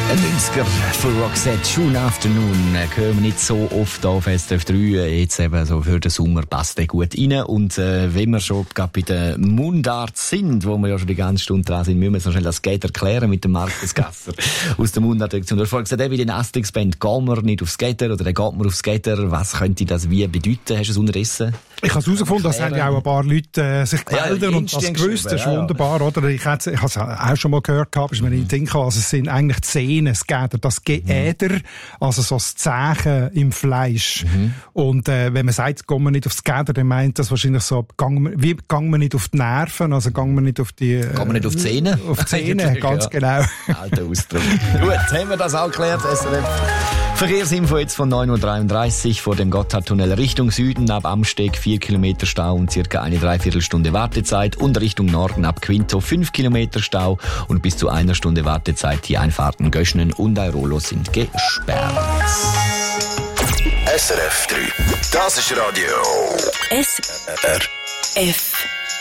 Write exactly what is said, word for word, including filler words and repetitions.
Ein neunziger von Roxette, «June Afternoon», hören wir nicht so oft auf S R F drei. Jetzt eben so für den Sommer passt der gut rein. Und äh, wenn wir schon gerade bei der Mundart sind, wo wir ja schon die ganze Stunde dran sind, müssen wir so schnell das Skate erklären mit dem Markus Gasser aus der Mundartdirektion. Du hast vorhin gesagt, eben in den Asterix-Band gehen wir nicht auf Skater oder dann geht man auf Skater. Was könnte das wie bedeuten? Hast du es unterdessen? Ich habe herausgefunden, dass haben ja auch ein paar Leute äh, sich gemeldet ja, und das gewusst. Das ist ja, wunderbar, oder? Ich habe es auch schon mal gehört, gehabt, ist mir nicht in den Sinn. Also es sind eigentlich Zähne, Skater, das Geäder, mhm. also so das Zächen im Fleisch. Mhm. Und äh, wenn man sagt, gehen wir nicht aufs Geäder, dann meint das wahrscheinlich so, gehen wir, wie gehen wir nicht auf die Nerven, also gehen wir nicht auf die... Äh, gehen wir nicht auf die Zähne? Auf die Zähne, ganz ja. genau. Alter Ausdruck. Gut, jetzt haben wir das auch geklärt, S R F. Verkehrsinfo jetzt von neun Uhr dreiunddreißig vor dem Gotthardtunnel Richtung Süden ab Amsteg vier Kilometer Stau und circa eine Dreiviertelstunde Wartezeit und Richtung Norden ab Quinto fünf Kilometer Stau und bis zu einer Stunde Wartezeit. Die Einfahrten Göschnen und Airolo sind gesperrt. S R F drei. Das ist Radio. S R F.